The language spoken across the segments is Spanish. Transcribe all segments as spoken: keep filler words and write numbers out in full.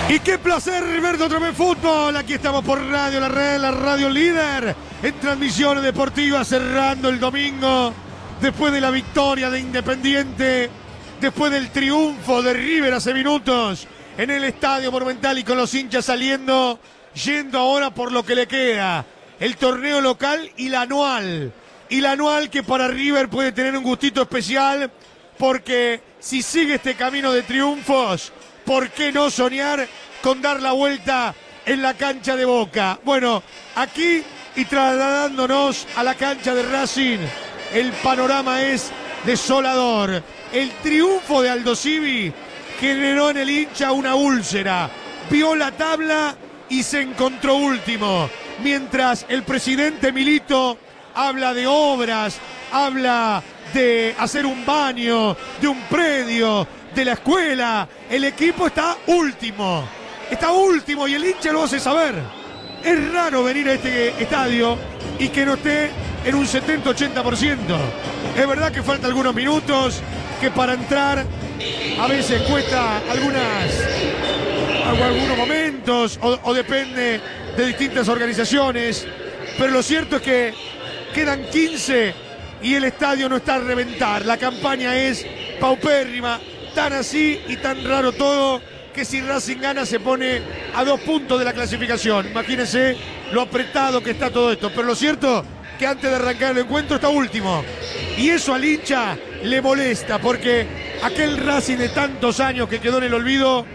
Y qué placer ver otra vez fútbol. Aquí estamos por Radio La Red, la radio líder en transmisiones deportivas, cerrando el domingo después de la victoria de Independiente, después del triunfo de River hace minutos en el Estadio Monumental y con los hinchas saliendo, yendo ahora por lo que le queda, el torneo local y la anual. Y la anual que para River puede tener un gustito especial, porque si sigue este camino de triunfos, ¿por qué no soñar con dar la vuelta en la cancha de Boca? Bueno, aquí y trasladándonos a la cancha de Racing, el panorama es desolador. El triunfo de Aldosivi generó en el hincha una úlcera. Vio la tabla y se encontró último. Mientras el presidente Milito habla de obras, habla de hacer un baño, de un predio, de la escuela, el equipo está último, está último y el hincha lo hace saber. Es raro venir a este estadio y que no esté en un setenta ochenta por ciento. Es verdad que falta algunos minutos, que para entrar a veces cuesta algunas, algunos momentos o, o depende de distintas organizaciones, pero lo cierto es que quedan quince y el estadio no está a reventar. La campaña es paupérrima. Tan así y tan raro todo que si Racing gana se pone a dos puntos de la clasificación. Imagínense lo apretado que está todo esto. Pero lo cierto que antes de arrancar el encuentro está último. Y eso al hincha le molesta, porque aquel Racing de tantos años que quedó en el olvido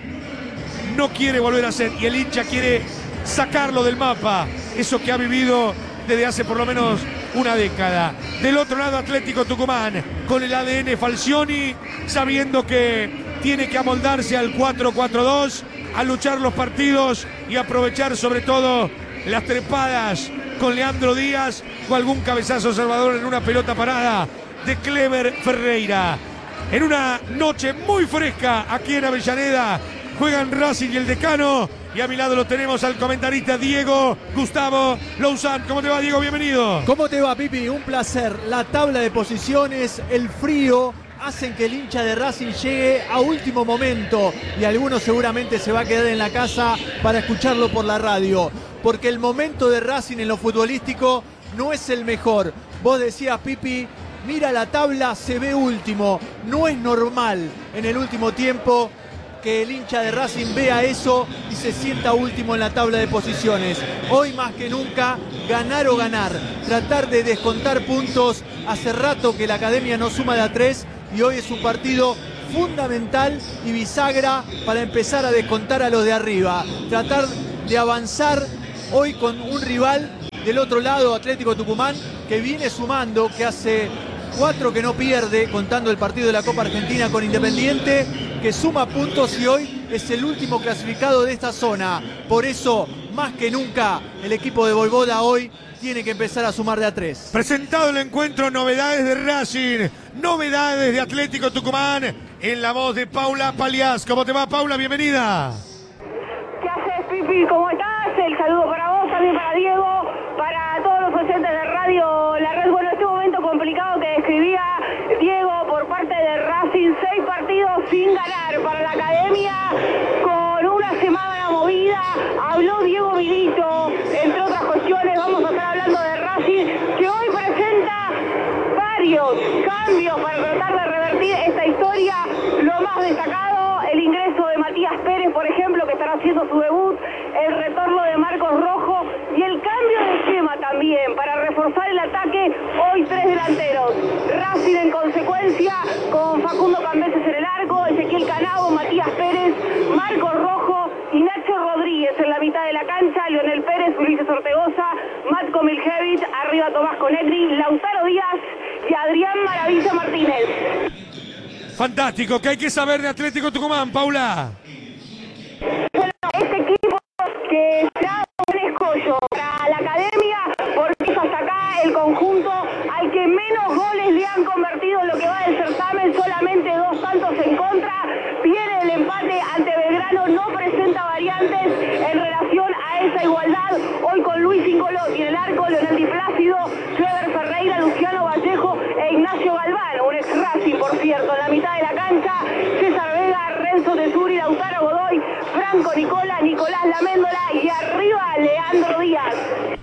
no quiere volver a ser. Y el hincha quiere sacarlo del mapa. Eso que ha vivido desde hace por lo menos una década. Del otro lado, Atlético Tucumán, con el A D N Falcioni, sabiendo que tiene que amoldarse al cuatro cuatro dos, a luchar los partidos y aprovechar sobre todo las trepadas con Leandro Díaz o algún cabezazo salvador en una pelota parada de Clever Ferreira. En una noche muy fresca aquí en Avellaneda, juegan Racing y el Decano. Y a mi lado lo tenemos al comentarista Diego Gustavo Louzán. ¿Cómo te va, Diego? Bienvenido. ¿Cómo te va, Pipi? Un placer. La tabla de posiciones, el frío, hacen que el hincha de Racing llegue a último momento. Y algunos seguramente se va a quedar en la casa para escucharlo por la radio. Porque el momento de Racing en lo futbolístico no es el mejor. Vos decías, Pipi, mira la tabla, se ve último. No es normal en el último tiempo que el hincha de Racing vea eso y se sienta último en la tabla de posiciones. Hoy más que nunca, ganar o ganar, tratar de descontar puntos. Hace rato que la academia no suma de a tres y hoy es un partido fundamental y bisagra para empezar a descontar a los de arriba. Tratar de avanzar hoy con un rival del otro lado, Atlético Tucumán, que viene sumando, que hace cuatro que no pierde, contando el partido de la Copa Argentina con Independiente, que suma puntos y hoy es el último clasificado de esta zona. Por eso, más que nunca, el equipo de Vojvoda hoy tiene que empezar a sumar de a tres. Presentado el encuentro, novedades de Racing, novedades de Atlético Tucumán, en la voz de Paula Paliás. ¿Cómo te va, Paula? Bienvenida. ¿Qué haces, Pipi? ¿Cómo estás? El saludo para vos, también para Diego, para todos los oyentes de Radio La Red. Bueno, este momento complicado que describía Diego por parte de Racing, seis partidos sin ganar para la academia, con una semana movida. Habló Diego Milito, entre otras cuestiones. Vamos a estar hablando de Racing, que hoy presenta varios cambios para tratar de revertir esta historia. Lo más destacado, el ingreso de Matías Pérez, por ejemplo, que estará haciendo su debut, el retorno de Marcos Rojo y el cambio de esquema también para reforzar el ataque. Hoy tres delanteros. Racing en consecuencia con Facundo Cambeses en el arco, Ezequiel Canabo, Matías Pérez, Marcos Rojo y Nacho Rodríguez en la mitad de la cancha, Leonel Pérez, Ulises Ortegoza, Matko Miljevic, arriba Tomás Conegri, Lautaro Díaz y Adrián Maravilla Martínez. Fantástico. ¿Qué hay que saber de Atlético Tucumán, Paula? Bueno, este equipo que será un escollo para la academia, porque es hasta acá el conjunto al que menos goles le han convertido en lo que va del certamen, solamente dos tantos en contra. Viene el empate ante Belgrano, no presenta variantes en relación a esa igualdad. Hoy con Luis Ingolotti en el arco, Leonel Di Plácido, Clever Ferreira, Luciano Vallejo e Ignacio Galván, un ex Racing, por cierto. En la mitad de la cancha, César Vega, Renzo Tesuri, Lautaro Godoy, Franco Nicola, Nicolás Laméndola y arriba Leandro Díaz.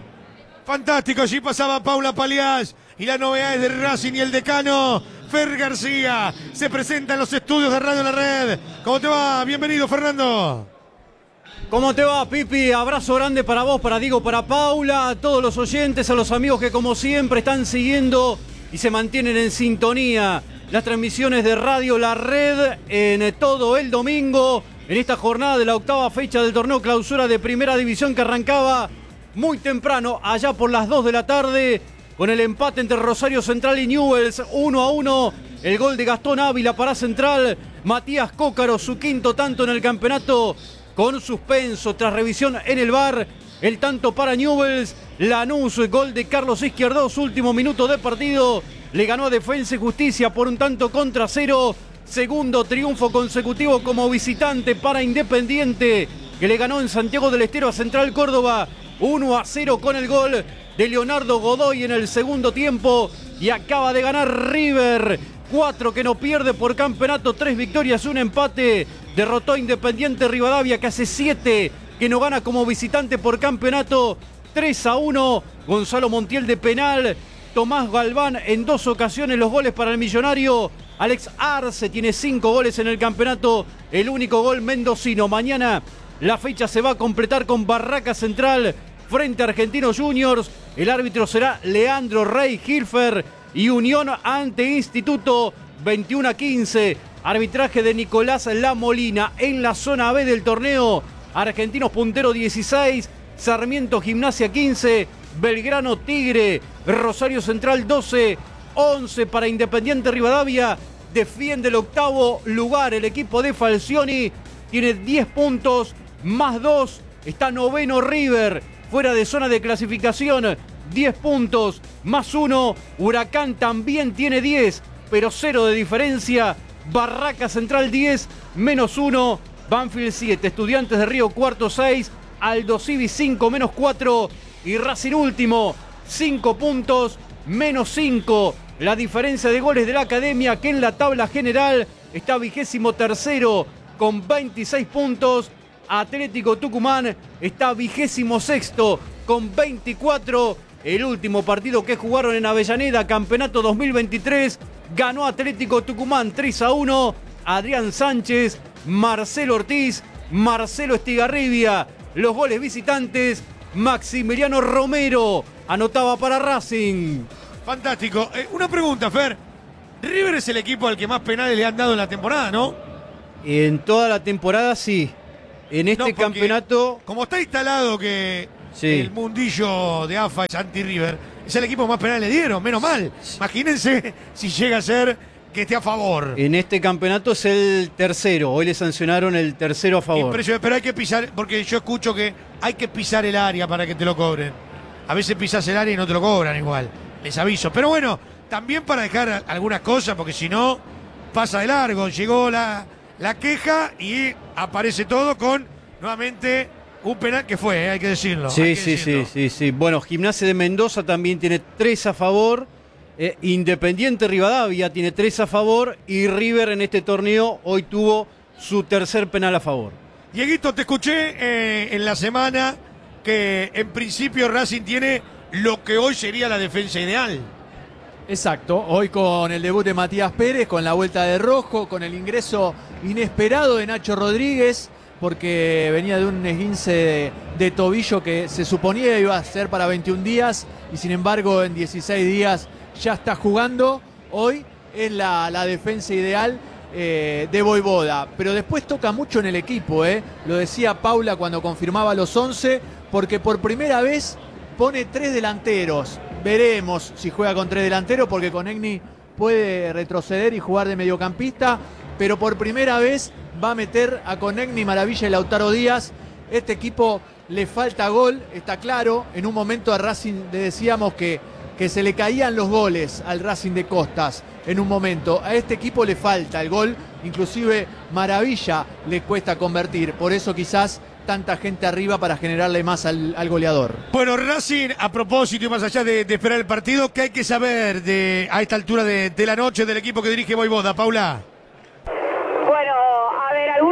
Fantástico, allí pasaba Paula Paliás y las novedades de Racing y el decano Fer García se presenta en los estudios de Radio La Red. ¿Cómo te va? Bienvenido, Fernando. ¿Cómo te va, Pipi? Abrazo grande para vos, para Diego, para Paula, a todos los oyentes, a los amigos que como siempre están siguiendo y se mantienen en sintonía. Las transmisiones de Radio La Red en todo el domingo, en esta jornada de la octava fecha del torneo clausura de Primera División que arrancaba muy temprano, allá por las dos de la tarde, con el empate entre Rosario Central y Newell's, uno a uno. El gol de Gastón Ávila para Central, Matías Cócaro, su quinto tanto en el campeonato, con suspenso tras revisión en el V A R. El tanto para Newell's, Lanús, gol de Carlos Izquierdos, último minuto de partido. Le ganó a Defensa y Justicia por un tanto contra cero. Segundo triunfo consecutivo como visitante para Independiente, que le ganó en Santiago del Estero a Central Córdoba uno a cero con el gol de Leonardo Godoy en el segundo tiempo. Y acaba de ganar River, cuatro que no pierde por campeonato, tres victorias, un empate. Derrotó a Independiente Rivadavia, que hace siete que no gana como visitante por campeonato, tres a uno. Gonzalo Montiel de penal, Tomás Galván en dos ocasiones los goles para el millonario. Alex Arce tiene cinco goles en el campeonato, el único gol mendocino. Mañana la fecha se va a completar con Barraca Central frente a Argentinos Juniors. El árbitro será Leandro Rey Hilfer y Unión ante Instituto, veintiuno a quince. Arbitraje de Nicolás Lamolina. En la zona B del torneo, Argentinos puntero dieciséis, Sarmiento Gimnasia quince, Belgrano Tigre, Rosario Central doce, once para Independiente Rivadavia. Defiende el octavo lugar el equipo de Falcioni, tiene diez puntos más dos, está noveno River, fuera de zona de clasificación, diez puntos más uno. Huracán también tiene diez, pero cero de diferencia. Barraca Central diez, menos uno. Banfield siete, Estudiantes de Río Cuarto seis, Aldo Civi cinco, menos cuatro. Y Racing último, cinco puntos, menos cinco. La diferencia de goles de la Academia, que en la tabla general está vigésimo tercero con veintiséis puntos. Atlético Tucumán está vigésimo sexto con veinticuatro. El último partido que jugaron en Avellaneda, campeonato dos mil veintitrés, ganó Atlético Tucumán tres a uno. Adrián Sánchez, Marcelo Ortiz, Marcelo Estigarribia. Los goles visitantes, Maximiliano Romero anotaba para Racing. Fantástico. Eh, una pregunta, Fer. River es el equipo al que más penales le han dado en la temporada, ¿no? En toda la temporada sí. En este No, porque campeonato, como está instalado que sí, el mundillo de A F A es anti-River, es el equipo que más penales le dieron, menos mal. Imagínense si llega a ser que esté a favor. en este campeonato es el tercero. Hoy le sancionaron el tercero a favor. Impresionante, pero hay que pisar, porque yo escucho que hay que pisar el área para que te lo cobren. A veces pisas el área y no te lo cobran igual, les aviso. Pero bueno, también para dejar algunas cosas, porque si no, pasa de largo. Llegó la, la queja y aparece todo con, nuevamente, un penal que fue, eh, hay que decirlo. Sí, hay que sí, decirlo. sí, sí, sí. Bueno, Gimnasia de Mendoza también tiene tres a favor. Eh, Independiente Rivadavia tiene tres a favor. Y River en este torneo hoy tuvo su tercer penal a favor. Dieguito, te escuché eh, en la semana que en principio Racing tiene lo que hoy sería la defensa ideal. Exacto, hoy con el debut de Matías Pérez, con la vuelta de Rojo, con el ingreso inesperado de Nacho Rodríguez, porque venía de un esguince de, de tobillo que se suponía iba a ser para veintiún días y sin embargo en dieciséis días ya está jugando. Hoy es la, la defensa ideal eh, de Voivoda, pero después toca mucho en el equipo, eh. Lo decía Paula cuando confirmaba los once, porque por primera vez pone tres delanteros. Veremos si juega con tres delanteros, porque Conegni puede retroceder y jugar de mediocampista, pero por primera vez va a meter a Conegni, Maravilla y Lautaro Díaz. Este equipo le falta gol, está claro. En un momento a Racing le decíamos que, que se le caían los goles al Racing de Costas. En un momento a este equipo le falta el gol, inclusive Maravilla le cuesta convertir, por eso quizás tanta gente arriba para generarle más al, al goleador. Bueno, Racing, a propósito y más allá de, de esperar el partido, ¿qué hay que saber de a esta altura de, de la noche del equipo que dirige Voivoda, Paula? Bueno, a ver, algunos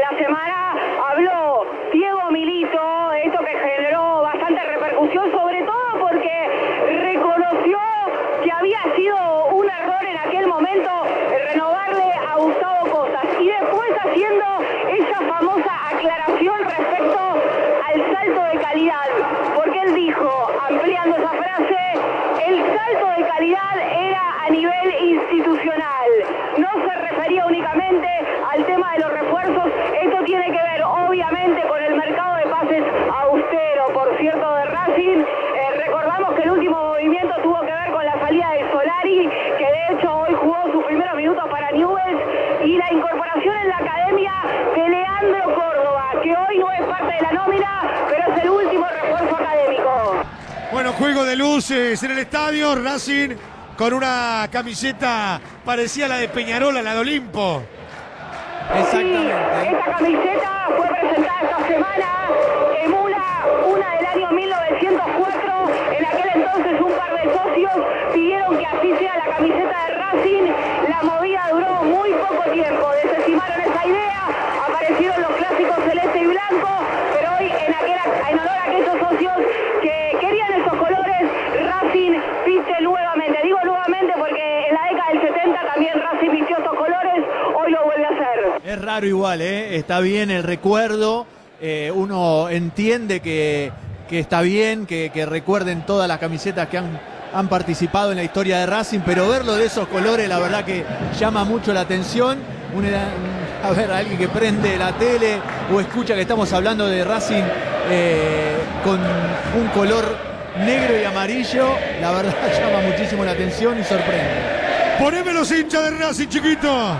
la semana habló Diego Milito, esto que generó bastante repercusión, sobre todo porque reconoció que había sido un error en aquel momento renovarle a Gustavo Costas, y después haciendo esa famosa aclaración respecto al salto de calidad, porque él dijo, ampliando esa frase, el salto de calidad era a nivel institucional, no se refería únicamente al tema de los refuerzos. Esto tiene que ver obviamente con el mercado de pases austero, por cierto, de Racing. Eh, recordamos que el último movimiento tuvo que ver con la salida de Solari, que de hecho hoy jugó sus primeros minutos para Newell's, y la incorporación en la academia de Leandro Córdoba, que hoy no es parte de la nómina, pero es el último refuerzo académico. Bueno, juego de luces en el estadio, Racing con una camiseta parecida a la de Peñarol, la de Olimpo. Exactamente. Sí, esta camiseta fue presentada esta semana, emula una del año mil novecientos cuatro, en aquel entonces un par de socios pidieron que así sea la camiseta de Racing, la movida duró muy poco tiempo, desestimaron esa idea, aparecieron los clásicos celeste y blanco, pero hoy en, aquel, en honor a aquellos socios que querían esos colores, Racing viste nuevamente, digo nuevamente porque en la década del setenta también Racing vistió estos colores, hoy lo vuelve a hacer. Es raro igual, ¿eh? Está bien el recuerdo, eh, uno entiende que, que está bien, que, que recuerden todas las camisetas que han, han participado en la historia de Racing, pero verlo de esos colores la verdad que llama mucho la atención. Un, a ver, alguien que prende la tele o escucha que estamos hablando de Racing eh, con un color negro y amarillo, la verdad llama muchísimo la atención y sorprende. Poneme los hinchas de Racing, chiquito.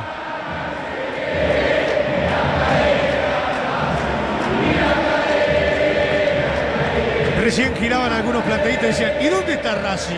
Recién giraban algunos planteaditos y decían, ¿y dónde está Racing?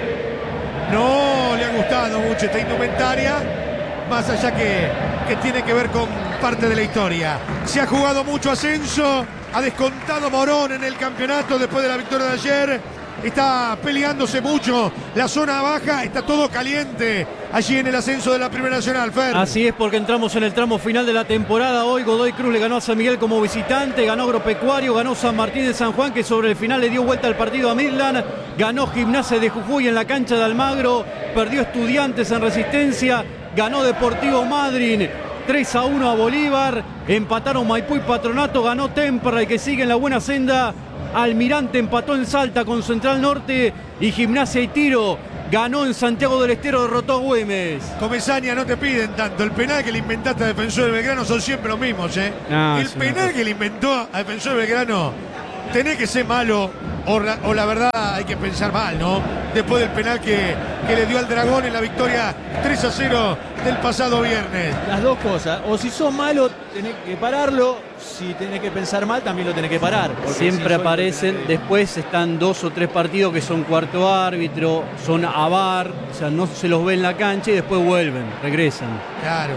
No le ha gustado mucho esta indumentaria, más allá que, que tiene que ver con parte de la historia. Se ha jugado mucho ascenso, ha descontado Morón en el campeonato después de la victoria de ayer. Está peleándose mucho la zona baja, está todo caliente allí en el ascenso de la Primera Nacional, Fer. Así es, porque entramos en el tramo final de la temporada. Hoy Godoy Cruz le ganó a San Miguel como visitante, ganó Agropecuario, ganó San Martín de San Juan, que sobre el final le dio vuelta al partido a Midland, ganó Gimnasia de Jujuy en la cancha de Almagro, perdió Estudiantes en Resistencia, ganó Deportivo Madryn tres a uno a Bolívar, empataron Maipú y Patronato, ganó Temperley, que sigue en la buena senda. Almirante empató en Salta con Central Norte, y Gimnasia y Tiro ganó en Santiago del Estero, derrotó a Güemes. Comesaña, no te piden tanto. El penal que le inventaste a Defensor de Belgrano son siempre los mismos, ¿eh? Ah, el sí, penal no. que le inventó a Defensor de Belgrano, tenés que ser malo o, la, o la verdad hay que pensar mal, ¿no? Después del penal que, que le dio al Dragón en la victoria tres a cero del pasado viernes. Las dos cosas, o si sos malo tenés que pararlo, si tenés que pensar mal también lo tenés que parar. Siempre si aparecen, que... después están dos o tres partidos que son cuarto árbitro, son a V A R, o sea, no se los ve en la cancha y después vuelven, regresan. Claro.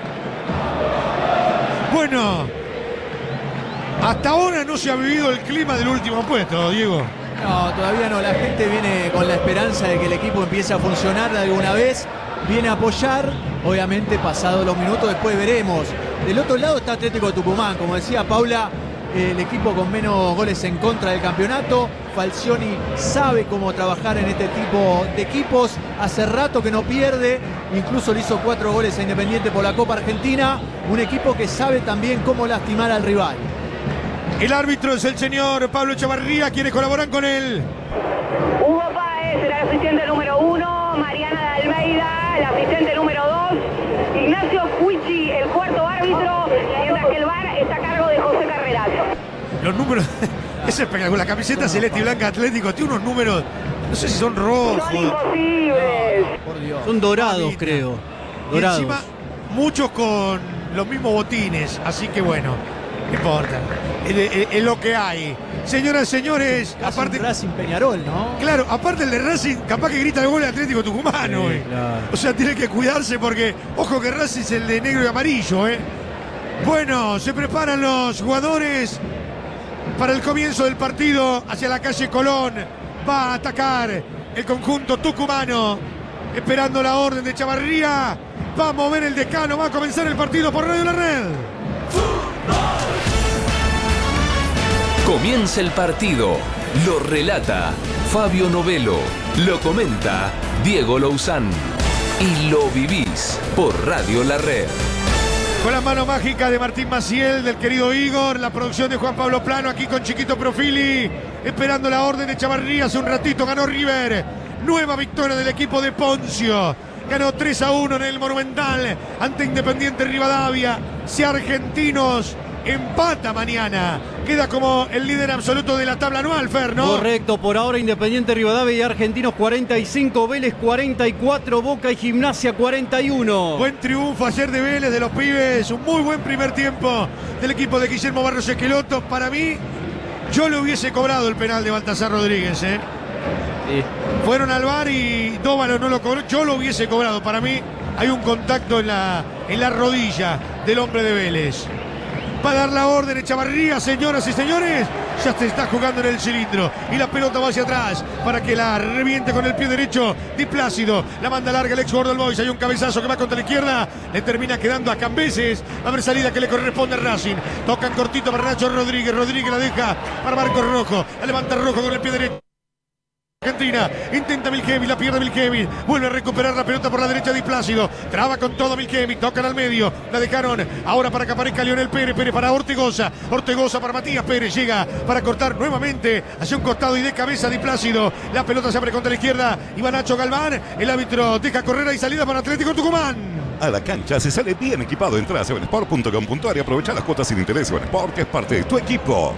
Bueno, hasta ahora no se ha vivido el clima del último puesto, Diego. No, todavía no, la gente viene con la esperanza de que el equipo empiece a funcionar de alguna vez, viene a apoyar, obviamente pasados los minutos después veremos. Del otro lado está Atlético Tucumán, como decía Paula, el equipo con menos goles en contra del campeonato. Falcioni sabe cómo trabajar en este tipo de equipos, hace rato que no pierde, incluso le hizo cuatro goles a Independiente por la Copa Argentina, un equipo que sabe también cómo lastimar al rival. El árbitro es el señor Pablo Echavarría, quienes colaboran con él. Hugo Páez, el asistente número uno, Mariana de Almeida, el asistente número dos, Ignacio Cuichi, el cuarto árbitro, mientras que el V A R está a cargo de José Carreras. Los números, es espectacular, la camiseta celeste y blanca Atlético tiene unos números, no sé si son rojos. Son imposibles. Por Dios. Son dorados, Mamita. creo. Y Dorados. encima muchos con los mismos botines, así que bueno, no importa, es, es- es lo que hay. Señoras y señores, Casi aparte, un Racing Peñarol, ¿no? claro, aparte el de Racing, capaz que grita el gol de Atlético Tucumano, Sí, eh. claro. O sea, tiene que cuidarse porque, ojo que Racing es el de negro y amarillo, eh. Bueno, se preparan los jugadores para el comienzo del partido hacia la calle Colón. Va a atacar el conjunto tucumano, esperando la orden de Chavarría. Va a mover el decano, va a comenzar el partido por Radio La Red. Comienza el partido. Lo relata Fabio Novelo. Lo comenta Diego Louzán. Y lo vivís por Radio La Red. Con la mano mágica de Martín Maciel, del querido Igor, la producción de Juan Pablo Plano, aquí con Chiquito Profili, esperando la orden de Chavarría. Hace un ratito ganó River. Nueva victoria del equipo de Poncio. Ganó tres a uno en el Monumental ante Independiente Rivadavia. Si Argentinos empata mañana, queda como el líder absoluto de la tabla anual, Fer, ¿no? Correcto, por ahora Independiente Rivadavia y Argentinos cuarenta y cinco, Vélez cuarenta y cuatro, Boca y Gimnasia cuarenta y uno. Buen triunfo ayer de Vélez, de los pibes, un muy buen primer tiempo del equipo de Guillermo Barros Esqueloto. Para mí, yo le hubiese cobrado el penal de Baltasar Rodríguez, ¿eh? Sí. Fueron al V A R y Dóvalo no lo cobró, yo lo hubiese cobrado. Para mí hay un contacto en la, en la rodilla del hombre de Vélez. Va a dar la orden Echavarría, señoras y señores. Ya se está jugando en el cilindro y la pelota va hacia atrás para que la reviente con el pie derecho Di Plácido. La manda larga el ex jugador del Boys. Hay un cabezazo que va contra la izquierda. Le termina quedando a Cambeses. Va a haber salida que le corresponde a Racing. Tocan cortito para Nacho Rodríguez. Rodríguez la deja para Marcos Rojo. La levanta Rojo con el pie derecho. Argentina, intenta Milkevich, la pierde Milkevich, vuelve a recuperar la pelota por la derecha Di Plácido, traba con todo Milkevich, tocan al medio, la dejaron ahora para que aparezca Lionel Pérez, Pérez para Ortegoza, Ortegoza para Matías Pérez, llega para cortar nuevamente hacia un costado y de cabeza Di Plácido, la pelota se abre contra la izquierda, y va Nacho Galván, el árbitro deja correr y salida para Atlético Tucumán. A la cancha se sale bien equipado. Entra a seven sport punto com punto a r y aprovecha las cuotas sin interés. seven Sport, que es parte de tu equipo.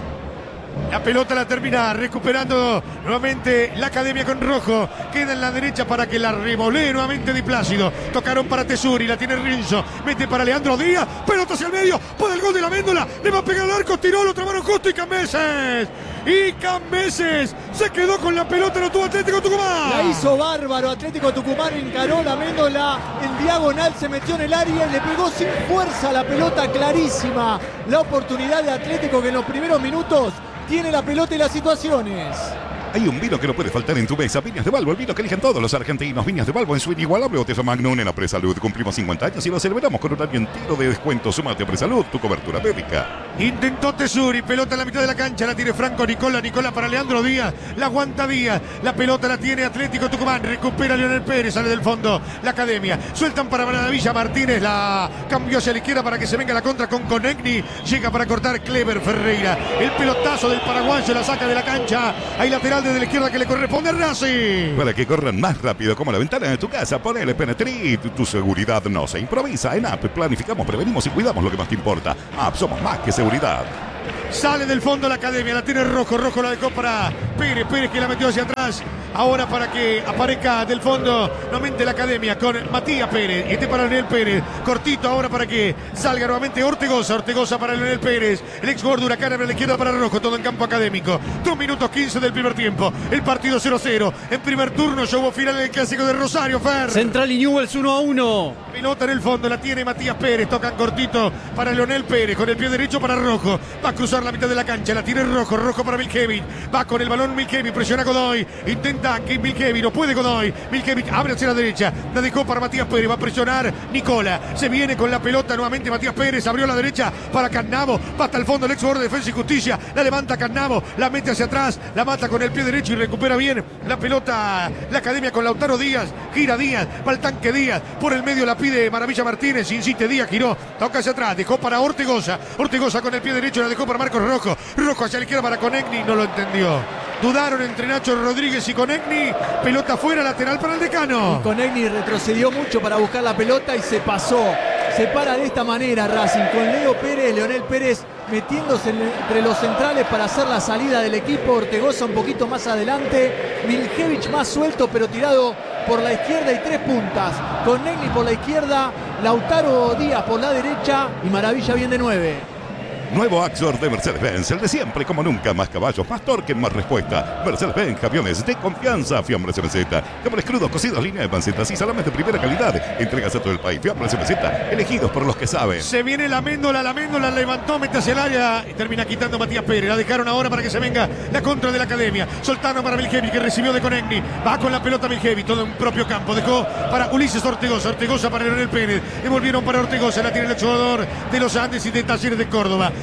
La pelota la termina recuperando nuevamente la Academia con Rojo. Queda en la derecha para que la revolee nuevamente Di Plácido. Tocaron para Tesuri, la tiene Rinzo. Mete para Leandro Díaz. Pelota hacia el medio. Puede el gol de la Méndola. Le va a pegar al arco. Tiró, lo trabaron justo y Cambeses. Y Cambeses se quedó con la pelota. Lo tuvo Atlético Tucumán. La hizo bárbaro. Atlético Tucumán encaró la Méndola en diagonal. Se metió en el área y le pegó sin fuerza la pelota, clarísima. La oportunidad de Atlético que en los primeros minutos tiene la pelota y las situaciones. Hay un vino que no puede faltar en tu mesa. Viñas de Balbo, el vino que eligen todos los argentinos. Viñas de Balbo en su inigualable botella Magnum en la Presalud. Cumplimos cincuenta años y lo celebramos con un año entero de descuento. Sumate a Presalud, tu cobertura médica. Intentó Tesuri, pelota en la mitad de la cancha. La tiene Franco Nicola, Nicola para Leandro Díaz. La aguanta Díaz. La pelota la tiene Atlético Tucumán. Recupera Leonel Pérez, sale del fondo la Academia. Sueltan para Maravilla Martínez. La cambió hacia la izquierda para que se venga la contra con Conegni. Llega para cortar Clever Ferreira. El pelotazo del paraguayo la saca de la cancha. Hay lateral desde la izquierda que le corresponde a Racing. Para que corran más rápido como la ventana de tu casa, ponele Penetrit. Tu seguridad no se improvisa. En App planificamos, prevenimos y cuidamos lo que más te importa. App, somos más que seguridad. Sale del fondo la Academia, la tiene Rojo, Rojo la dejó para Pérez, Pérez que la metió hacia atrás. Ahora para que aparezca del fondo nuevamente la Academia con Matías Pérez. Y este para Leonel Pérez. Cortito ahora para que salga nuevamente Ortegoza. Ortegoza para Leonel Pérez. El ex jugador de Huracán abre a la izquierda para Rojo. Todo en campo académico. dos minutos quince del primer tiempo. El partido cero cero. En primer turno ya hubo final del clásico de Rosario, Fer. Central y Newell's uno a uno. Pelota en el fondo. La tiene Matías Pérez. Tocan cortito para Leonel Pérez. Con el pie derecho para Rojo. Va a cruzar la mitad de la cancha. La tiene Rojo. Rojo para Milkevich. Va con el balón Milkevich. Presiona Godoy. Intenta que Milkevich, no puede Godoy. Milkevich abre hacia la derecha. La dejó para Matías Pérez. Va a presionar Nicola. Se viene con la pelota nuevamente Matías Pérez. Abrió la derecha para Cannavo. Va hasta el fondo el ex jugador de Defensa y Justicia. La levanta Cannavo. La mete hacia atrás. La mata con el pie derecho y recupera bien la pelota. La Academia con Lautaro Díaz. Gira Díaz. Va al tanque Díaz. Por el medio la pide Maravilla Martínez. Insiste Díaz. Giró. Toca hacia atrás. Dejó para Ortegoza. Ortegoza con el pie derecho. La dejó para Marcos Rojo. Rojo hacia la izquierda para Conegni. No lo entendió. Dudaron entre Nacho Rodríguez y Conegni. Pelota fuera, lateral para el Decano. Y Conegni retrocedió mucho para buscar la pelota y se pasó. Se para de esta manera Racing con Leo Pérez, Leonel Pérez metiéndose entre los centrales para hacer la salida del equipo. Ortegoza un poquito más adelante. Milkevich más suelto pero tirado por la izquierda y tres puntas. Conegni por la izquierda, Lautaro Díaz por la derecha y Maravilla bien de nueve. Nuevo Axor de Mercedes-Benz, el de siempre como nunca, más caballos, más torque, más respuesta. Mercedes-Benz, camiones de confianza, fiambres M Z, fiambres crudos, cocidos, línea de pancetas y salames de primera calidad. Entregas a todo el país, fiambres M Z, elegidos por los que saben. Se viene la Méndola, la Méndola levantó, mete hacia el área y termina quitando Matías Pérez. La dejaron ahora para que se venga la contra de la Academia. Soltaron para Milkevich que recibió de Conegni. Va con la pelota Milkevich, todo en propio campo. Dejó para Ulises Ortegoza, Ortegoza para Leonel Pérez. Devolvieron para Ortegoza, la tiene el jugador de los Andes y de Talleres de Córdoba.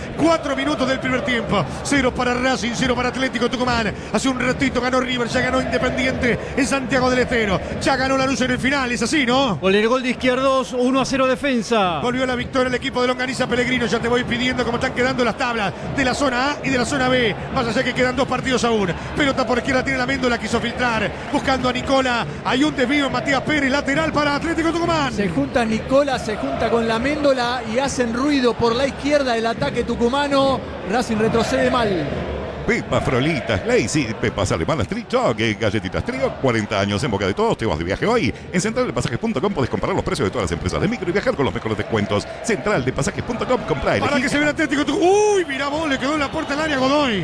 Cuatro minutos del primer tiempo. Cero para Racing, cero para Atlético Tucumán. Hace un ratito ganó River, ya ganó Independiente en Santiago del Estero. Ya ganó Lanús en el final, es así, ¿no? Con el gol de Izquierdos, uno a cero defensa. Volvió la victoria el equipo de Longaniza Pellegrino. Ya te voy pidiendo cómo están quedando las tablas de la zona A y de la zona B. Más allá que quedan dos partidos aún. Pelota por izquierda tiene la Méndola, quiso filtrar. Buscando a Nicola. Hay un desvío en Matías Pérez, lateral para Atlético Tucumán. Se junta Nicola, se junta con la Méndola y hacen ruido por la izquierda del ataque tucumano. Racing retrocede mal. Pepa Frolitas, Lazy, Pepas Alemanas Tricho, que Galletitas Trío, cuarenta años en boca de todos, te vas de viaje hoy. En central de pasajes punto com podés comparar los precios de todas las empresas de micro y viajar con los mejores descuentos. central de pasajes punto com, compra el Para que se vea Atlético Tucumán. Uy, mirá vos, le quedó en la puerta del área a Godoy.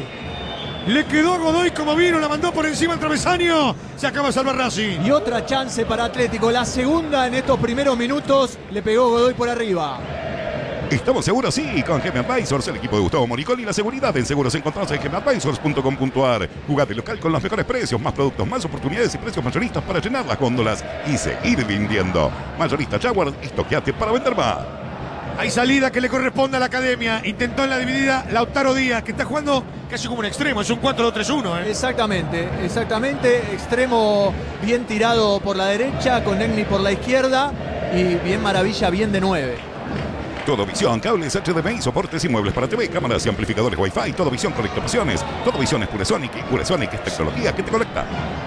Le quedó a Godoy como vino, la mandó por encima al travesaño. Se acaba de salvar Racing. Y otra chance para Atlético, la segunda en estos primeros minutos, le pegó Godoy por arriba. Estamos seguros, sí, con Geme Advisors, el equipo de Gustavo Moricoli y la seguridad en seguros encontrados en geme advisors punto com punto a r. Jugate local con los mejores precios, más productos, más oportunidades y precios mayoristas para llenar las góndolas y seguir vendiendo. Mayorista Jaguar, estoqueate para vender más. Hay salida que le corresponde a la academia. Intentó en la dividida Lautaro Díaz, que está jugando casi como un extremo. Es un cuatro dos tres uno. ¿eh? Exactamente, exactamente. Extremo bien tirado por la derecha, con Negni por la izquierda. Y bien Maravilla, bien de nueve. Todo Visión, cables H D M I, soportes y muebles para T V, cámaras y amplificadores Wi-Fi. Todo Visión conectaciones. Todo Visión es Puresonic y Puresonic es tecnología que te conecta.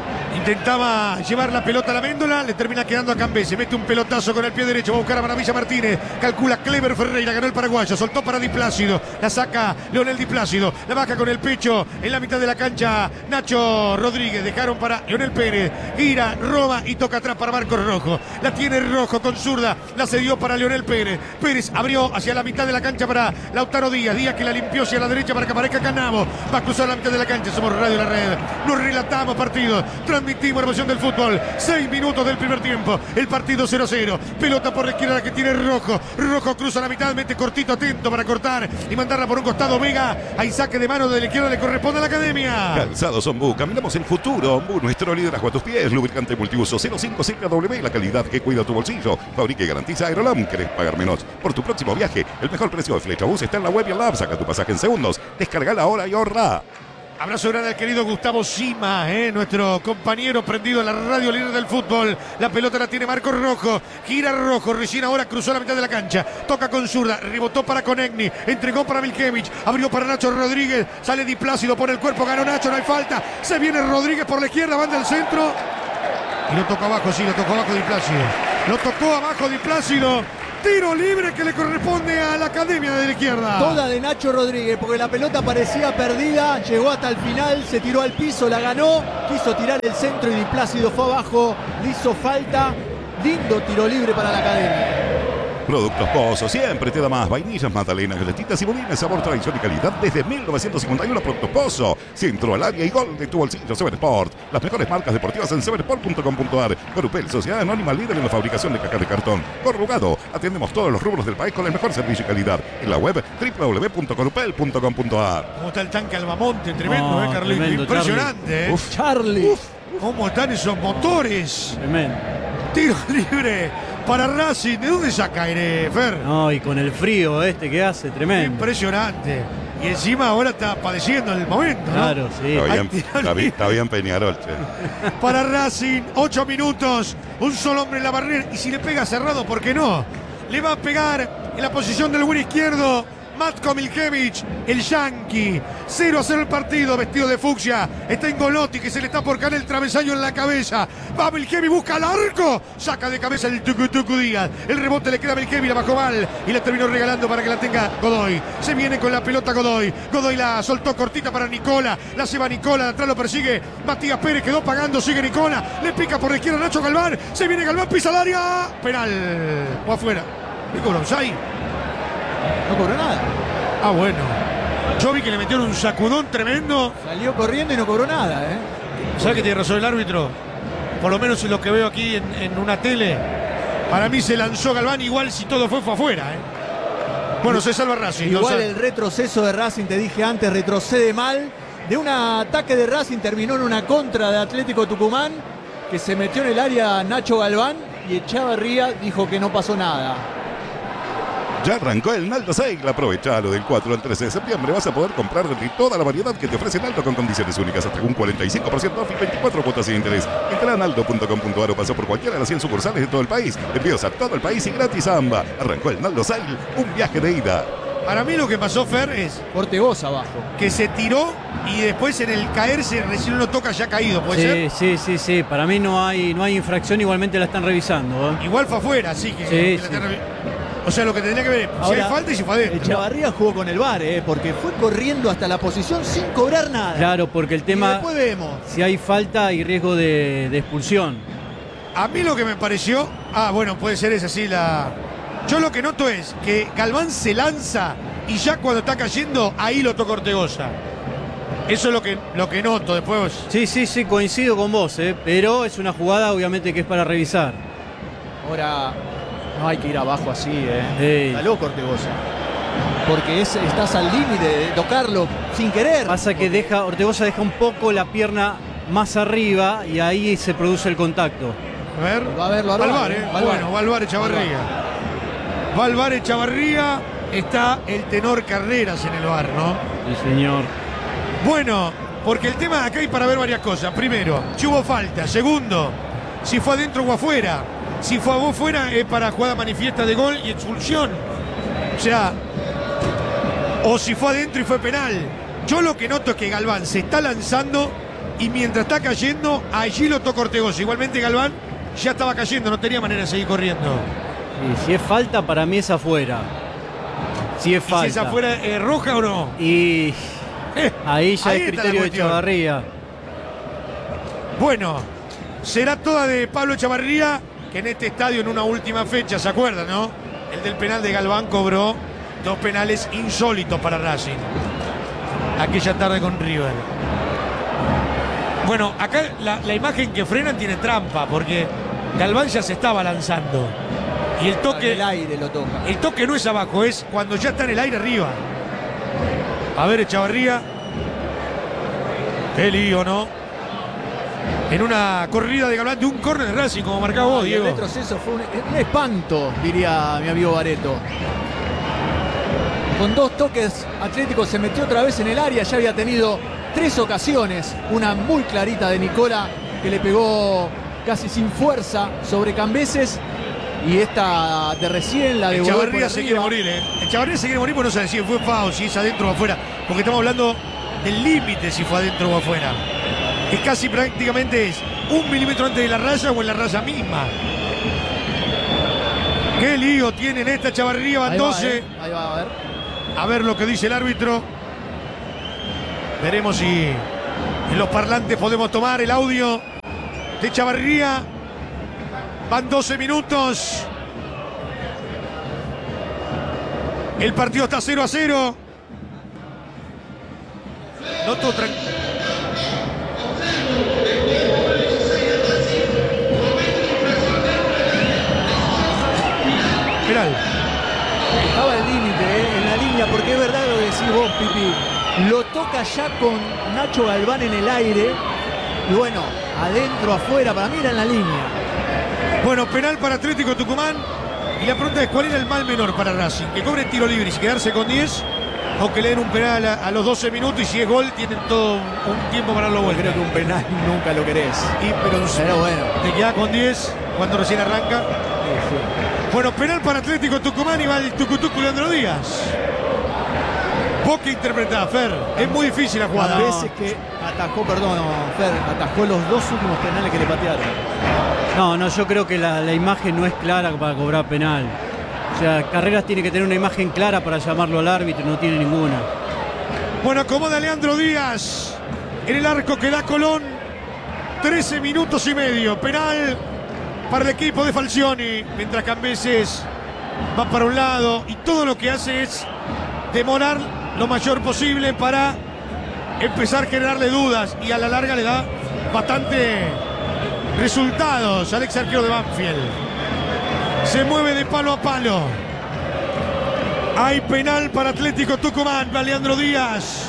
Intentaba llevar la pelota a la Méndola, le termina quedando a Cambé, se mete un pelotazo con el pie derecho, va a buscar a Maravilla Martínez, calcula Clever Ferreira, ganó el paraguayo, soltó para Di Plácido, la saca Leonel Di Plácido, la baja con el pecho en la mitad de la cancha Nacho Rodríguez, dejaron para Leonel Pérez, gira, roba y toca atrás para Marcos Rojo, la tiene Rojo con zurda, la cedió para Leonel Pérez, Pérez abrió hacia la mitad de la cancha para Lautaro Díaz, Díaz que la limpió hacia la derecha para que aparezca Canavo, va a cruzar la mitad de la cancha, somos Radio La Red, nos relatamos partido, transmitimos la emoción del fútbol. Seis minutos del primer tiempo. El partido cero a cero. Pelota por la izquierda que tiene Rojo. Rojo cruza la mitad, mete cortito, atento para cortar y mandarla por un costado. Vega. Hay saque de mano de la izquierda, le corresponde a la academia. Calzados Ombú, caminamos el futuro. Ombú, nuestro liderazgo a tus pies. Lubricante multiuso cero cinco C K W. La calidad que cuida tu bolsillo. Fabrica y garantiza Aerolam. ¿Querés pagar menos por tu próximo viaje? El mejor precio de Flecha Bus está en la web y en la app. Saca tu pasaje en segundos. Descargala ahora y ahorra. Abrazo grande al querido Gustavo Sima, eh, nuestro compañero prendido en la radio líder del fútbol. La pelota la tiene Marcos Rojo. Gira Rojo, recién ahora cruzó la mitad de la cancha. Toca con zurda, rebotó para Konechny, entregó para Milkevich, abrió para Nacho Rodríguez. Sale Di Plácido por el cuerpo, ganó Nacho, no hay falta. Se viene Rodríguez por la izquierda, banda al centro. Y lo tocó abajo, sí, lo tocó abajo Di Plácido. Lo tocó abajo Di Plácido. Tiro libre que le corresponde a la academia de la izquierda. Toda de Nacho Rodríguez, porque la pelota parecía perdida, llegó hasta el final, se tiró al piso, la ganó, quiso tirar el centro y Di Plácido fue abajo, le hizo falta. Lindo tiro libre para la academia. Productos Pozo, siempre te da más. Vainillas, magdalenas, galletitas y budines, sabor, tradición y calidad desde mil novecientos cincuenta y uno. Productos Pozo, centro al área y gol de tu bolsillo. Seven Sport, las mejores marcas deportivas en seven sport punto com punto a r. Corupel, sociedad anónima líder en la fabricación de caja de cartón. Corrugado, atendemos todos los rubros del país con el mejor servicio y calidad. En la web w w w punto corupel punto com punto a r. ¿Cómo está el tanque Albamonte? Tremendo, No, ¿eh, Carlito? tremendo, Impresionante, Charlie. ¿eh? Uf, Charlie. Uf. ¿Cómo están esos motores? Tremendo. Tiro libre para Racing. ¿De dónde saca aire, Fer? No, y con el frío este que hace, tremendo. Impresionante. Y encima ahora está padeciendo el momento, ¿no? Claro, sí. Está bien, Ay, tiro está bien, libre. está bien Peñarol, che. Para Racing, ocho minutos. Un solo hombre en la barrera. Y si le pega cerrado, ¿por qué no? Le va a pegar en la posición del buen izquierdo Matko Milkevich, el Yankee. cero a cero el partido, vestido de fucsia. Está Ingolotti, que se le está por caer el travesaño en la cabeza. Va Milkevich, busca el arco. Saca de cabeza el Tucu Tucu Díaz. El rebote le queda a Milkevich, la bajó mal. Y la terminó regalando para que la tenga Godoy. Se viene con la pelota Godoy. Godoy la soltó cortita para Nicola. La lleva Nicola, de atrás lo persigue Matías Pérez, quedó pagando, sigue Nicola. Le pica por la izquierda Nacho Galván. Se viene Galván, pisa el área. Penal. O afuera. ¿Qué cobró? ¿Sai? No cobró nada. Ah, bueno. Yo vi que le metieron un sacudón tremendo. Salió corriendo y no cobró nada, ¿eh? ¿Sabes que tiene razón el árbitro? Por lo menos en lo que veo aquí en, en una tele. Para mí se lanzó Galván igual si todo fue, fue afuera, ¿eh? Bueno, se salva Racing. Igual Gonzalo. el retroceso de Racing, te dije antes, retrocede mal. De un ataque de Racing terminó en una contra de Atlético Tucumán, que se metió en el área Nacho Galván y Echavarría dijo que no pasó nada. Ya arrancó el Naldo Sale, aprovechalo del cuatro al trece de septiembre. Vas a poder comprar de toda la variedad que te ofrece Naldo con condiciones únicas hasta un cuarenta y cinco por ciento off y veinticuatro cuotas sin interés. Entra a naldo punto com punto a r o pasó por cualquiera de las cien sucursales de todo el país. Envíos a todo el país y gratis a AMBA. Arrancó el Naldo Sale, un viaje de ida. Para mí lo que pasó, Fer, es Ortegoza abajo. que se tiró y después en el caerse recién lo toca ya caído, ¿puede ser? Sí, sí, sí, sí. Para mí no hay, no hay infracción, igualmente la están revisando. ¿eh? Igual fue afuera, así que... Sí, que la sí. están revi- O sea, lo que tendría que ver, si Ahora, hay falta y si fue adentro. Echavarría jugó con el V A R, eh, porque fue corriendo hasta la posición sin cobrar nada. Claro, porque el Y tema, después vemos. si hay falta y riesgo de, de expulsión. A mí lo que me pareció... Ah, bueno, puede ser esa, sí, la... Yo lo que noto es que Galván se lanza y ya cuando está cayendo, ahí lo toca Ortegoza. Eso es lo que, lo que noto después. Sí, sí, sí, coincido con vos, ¿eh? Pero es una jugada obviamente que es para revisar. Ahora no hay que ir abajo así, ¿eh? Ey. Está loco Ortegoza. Porque es, estás al límite de tocarlo sin querer. Pasa que deja, Ortegoza deja un poco la pierna más arriba y ahí se produce el contacto. A ver. Va a verlo al Va al V A VAR, R, ¿eh? va al VAR. Bueno, va al VAR Echavarría. Va al VAR Echavarría. Está el tenor Carreras en el VAR, ¿no? Sí, señor. Bueno, porque el tema acá hay para ver varias cosas. Primero, si hubo falta. Segundo, si fue adentro o afuera. Si fue afuera es para jugada manifiesta de gol y expulsión. O sea, o si fue adentro y fue penal. Yo lo que noto es que Galván se está lanzando y mientras está cayendo, allí lo toca Ortegoza. Igualmente Galván ya estaba cayendo, no tenía manera de seguir corriendo. Y si es falta, para mí es afuera. Si es ¿Y falta. si es afuera, es roja o no? Y Eh, ahí ya ahí es está la criterio de cuestión. Echavarría. Bueno, será toda de Pablo Echavarría, que en este estadio en una última fecha, ¿se acuerdan, no? El del penal de Galván cobró dos penales insólitos para Racing. Aquella tarde con River. Bueno, acá la, la imagen que frenan tiene trampa, porque Galván ya se estaba lanzando. Y el En toque, el aire lo toca. el toque no es abajo, es cuando ya está en el aire arriba. A ver, Echavarría. Qué lío, ¿no? En una corrida de Galván de un córner de Racing, como marcaba vos, Y el Diego. retroceso fue un, un espanto, diría mi amigo Bareto. Con dos toques, Atlético se metió otra vez en el área. Ya había tenido tres ocasiones. Una muy clarita de Nicola, que le pegó casi sin fuerza sobre Cambeses. Y esta de recién, la de Echavarría se quiere morir, ¿eh? Echavarría se quiere morir porque no sabe si fue foul, si es adentro o afuera. Porque estamos hablando del límite si fue adentro o afuera. Es casi prácticamente es un milímetro antes de la raya o en la raya misma. Qué lío tienen esta Echavarría, van Ahí va, doce. eh. Ahí va, a ver. A ver lo que dice el árbitro. Veremos si en los parlantes podemos tomar el audio de Echavarría. Van doce minutos. El partido está cero a cero. Noto tran- Penal. Estaba al límite, eh, en la línea, porque es verdad lo que decís vos, Pipi. Lo toca ya con Nacho Galván en el aire. Y bueno, adentro, afuera, para mí era en la línea. Bueno, penal para Atlético Tucumán. Y la pregunta es, ¿cuál era el mal menor para Racing? ¿Que cobre tiro libre y quedarse con diez? ¿O que le den un penal a, a los doce minutos y si es gol tienen todo un, un tiempo para darlo vuelta? Creo que un penal nunca lo querés. Y, pero, Pero bueno. te queda con diez cuando recién arranca. Sí, sí. Bueno, penal para Atlético Tucumán y va el Tucutucu Leandro Díaz. ¿Vos qué interpretás, Fer? Es muy difícil la Las jugada. veces que atajó, perdón, Fer, atajó los dos últimos penales que le patearon. No, no, yo creo que la, la imagen no es clara para cobrar penal. O sea, Carreras tiene que tener una imagen clara para llamarlo al árbitro y no tiene ninguna. Bueno, acomoda Leandro Díaz en el arco que da Colón. trece minutos y medio. Penal para el equipo de Falcioni. Mientras Cambeses va para un lado y todo lo que hace es demorar lo mayor posible para empezar a generarle dudas. Y a la larga le da bastante resultados. Alex, arquero de Banfield. Se mueve de palo a palo. Hay penal para Atlético Tucumán, va Leandro Díaz.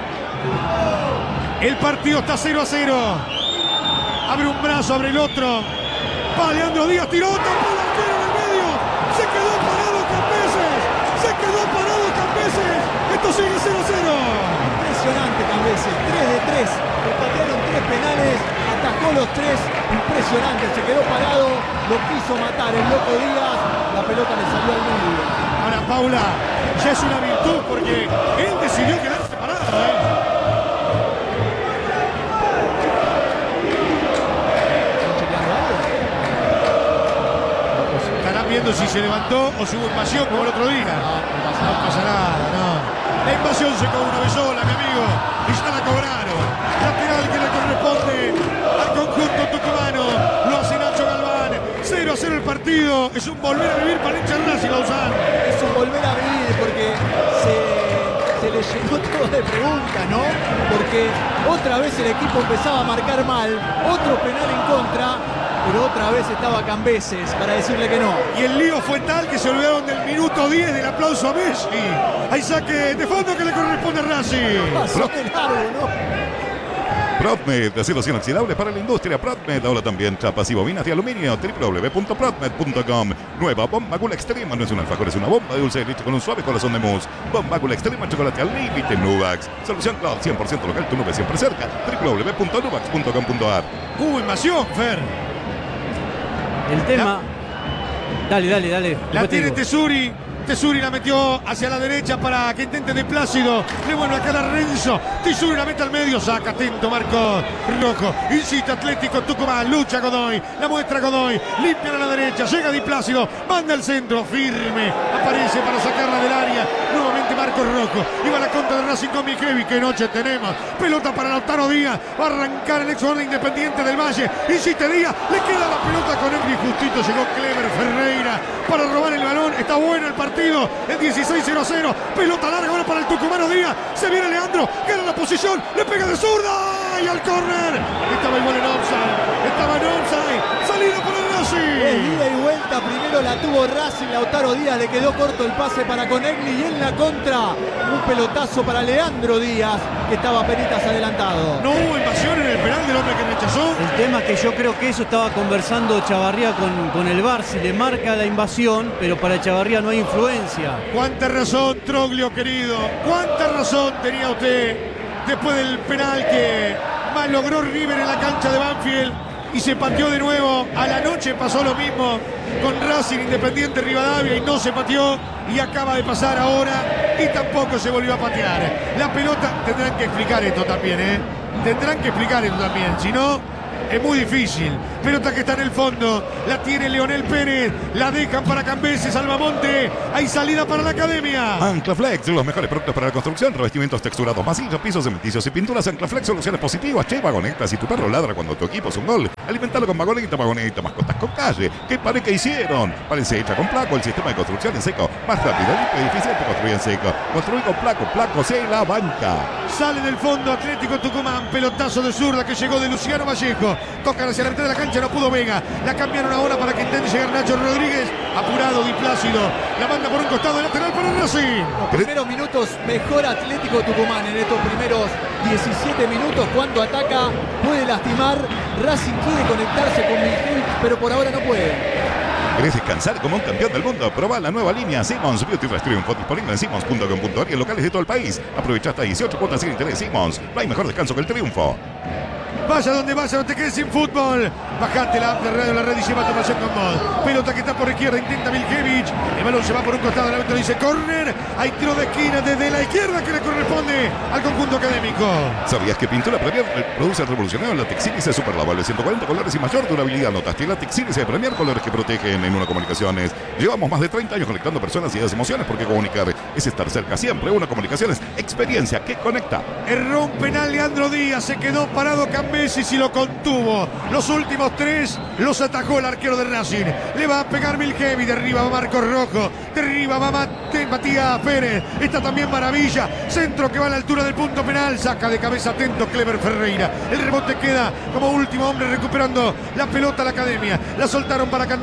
El partido está cero a cero. Abre un brazo, abre el otro. Va Leandro Díaz, tiró, tapó el arquero en el medio. Se quedó parado Cambeses. Esto sigue cero a cero. Impresionante Cambese, tres de tres, le patearon tres penales, atajó los tres, impresionante, se quedó parado, lo quiso matar el loco Díaz, la pelota le salió al medio. Ahora Paula, ya es una virtud porque él decidió quedarse parado, ¿eh? Estarán viendo si se levantó o si hubo invasión como el otro día. No, no pasa No nada. pasa nada, no. La invasión se cobró una vez sola, mi amigo, y ya la cobraron. Lateral que le corresponde al conjunto tucumano. Lo hace Nacho Galván. cero a cero el partido. Es un volver a vivir para el hincha de Racing, Lauzán. Es un volver a vivir porque se, se le llenó todo de preguntas, ¿no? Porque otra vez el equipo empezaba a marcar mal, otro penal en contra, pero otra vez estaba Cambeses para decirle que no. Y el lío fue tal que se olvidaron del minuto diez del aplauso a Messi. Hay saque de fondo que le corresponde a Racing. Pasó de largo, ¿no? Prodmed, aceros inoxidables para la industria. Prodmed, ahora también chapas y bobinas de aluminio. w w w punto prodmed punto com. Nueva Bomba Gula Extrema. No es un alfajor, es una bomba de dulce de leche con un suave corazón de mousse. Bomba Gula Extrema, chocolate al límite. Nubax. Solución Cloud, cien por ciento local, tu nube siempre cerca. w w w punto nubax punto com punto a r. Hubo invasión, Fer. El tema... Dale, dale, dale. La Después te tiene digo. Tesuri. Tesuri la metió hacia la derecha para que intente de Plácido. Le vuelve a quedar a Renzo. Tesuri la mete al medio. Saca atento Marco Rojo. Incita Atlético Tucumán. Lucha Godoy. La muestra Godoy. Limpia a la derecha. Llega Di Plácido. Manda al centro. Firme. Aparece para sacarla del área. Nuevamente Marco Rojo. Y va la contra de Racing con Mijevi. Qué noche tenemos. Pelota para Lautaro Díaz. Va a arrancar el ex jugador de Independiente del Valle. Insiste Díaz. Le queda la pelota con él. Y justito llegó Clever Ferreira para robar el balón. Está bueno el partido. El dieciséis cero a cero. Pelota larga ahora para el tucumano Díaz. Se viene Leandro. Gana la posición. Le pega de zurda. Y al córner. Estaba igual en offside. Estaba en offside. Salida para el Es Racing. ida y vuelta, primero la tuvo Racing, Lautaro Díaz le quedó corto el pase para Conegli y en la contra un pelotazo para Leandro Díaz que estaba penitas adelantado. No hubo invasión en el penal del hombre que rechazó. El tema es que yo creo que eso estaba conversando Chavarría con, con el V A R. Si le marca la invasión, pero para Chavarría no hay influencia. Cuánta razón, Troglio querido. Cuánta razón tenía usted después del penal que más logró River en la cancha de Banfield y se pateó de nuevo. A la noche pasó lo mismo con Racing Independiente Rivadavia y no se pateó y acaba de pasar ahora y tampoco se volvió a patear. La pelota, tendrán que explicar esto también, ¿eh? Tendrán que explicar esto también, si no es muy difícil. Pelota que está en el fondo. La tiene Leonel Pérez. La dejan para Cambeses, Salvamonte. Hay salida para la academia. Anclaflex, los mejores productos para la construcción, revestimientos texturados, masillos, pisos, cementicios y pinturas. Anclaflex, soluciones positivas. Che, vagoneta, si tu perro ladra cuando tu equipo es un gol, alimentalo con vagoneta, vagoneta, mascotas con calle. ¿Qué pare que hicieron? Parece hecha con Placo, el sistema de construcción en seco. Más rápido, limpio y eficiente construir en seco. Construir con Placo, Placo se la banca. Sale del fondo Atlético Tucumán. Pelotazo de zurda que llegó de Luciano Vallejo. Tocan hacia la mitad de la cancha, no pudo Vega. La cambiaron ahora para que intente llegar Nacho Rodríguez. Apurado Di Plácido. La manda por un costado lateral para Racing. Los primeros minutos mejor Atlético Tucumán en estos primeros diecisiete minutos. Cuando ataca puede lastimar. Racing quiere conectarse con Miljevic, pero por ahora no puede. ¿Querés descansar como un campeón del mundo? Probá la nueva línea Simmons Beauty Rest Triunfo disponible en simmons punto com punto a r y en locales de todo el país. Aprovecha hasta dieciocho cuotas sin interés. Simmons, no hay mejor descanso que el triunfo. Vaya donde vaya, no te quedes sin fútbol. Bajate la app de Radio La Red y lleva tu pasión con mod. Pelota que está por izquierda, intenta Miljevic. El balón se va por un costado, el árbitro dice córner. Hay tiro de esquina desde la izquierda que le corresponde al conjunto académico. ¿Sabías que Pintura Premier produce el revolucionario látex sílice super lavable? ciento cuarenta colores y mayor durabilidad. Notaste látex sílice de Premier, colores que protegen en Una Comunicaciones. Llevamos más de treinta años conectando personas, ideas y emociones, porque comunicar es estar cerca siempre. Una Comunicaciones, experiencia que conecta. Erró un penal Leandro Díaz, se quedó parado Cambeses y lo contuvo. Los últimos tres los atajó el arquero de Racing. Le va a pegar Miljevic, de arriba va Marcos Rojo, de arriba va Mate, Matías Pérez. Está también Maravilla, centro que va a la altura del punto penal, saca de cabeza atento Clever Ferreira. El rebote queda como último hombre recuperando la pelota a la academia. La soltaron para Cannavo,